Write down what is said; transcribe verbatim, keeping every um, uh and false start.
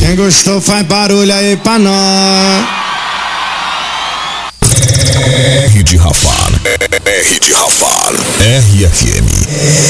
Quem gostou faz barulho aí pra nós. R de Rafar, R de Rafar, R F M.